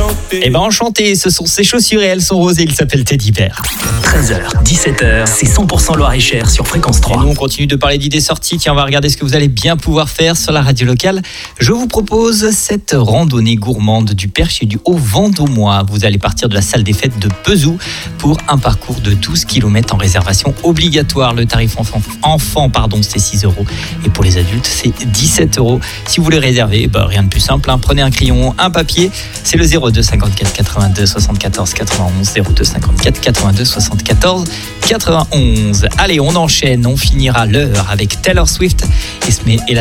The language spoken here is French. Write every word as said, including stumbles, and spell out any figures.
Eh ben enchanté, ce sont ses chaussures et elles sont roses et il s'appelle Teddy Bear. treize heures, dix-sept heures, c'est cent pour cent Loir-et-Cher sur Fréquence trois. Et nous on continue de parler d'idées sorties. Tiens, on va regarder ce que vous allez bien pouvoir faire sur la radio locale. Je vous propose cette randonnée gourmande du Perche et du Haut-Vendômois. Vous allez partir de la salle des fêtes de Pezou pour un parcours de douze kilomètres en réservation obligatoire. Le tarif enfant, enfant pardon, c'est six euros et pour les adultes c'est dix-sept euros. Si vous voulez réserver, bah, rien de plus simple, hein. Prenez un crayon, un papier, c'est le zéro deux cinquante-quatre quatre-vingt-deux soixante-quatorze quatre-vingt-onze, zéro deux cinquante-quatre quatre-vingt-deux soixante-quatorze quatre-vingt-onze. Allez, on enchaîne, on finira l'heure avec Taylor Swift et, et la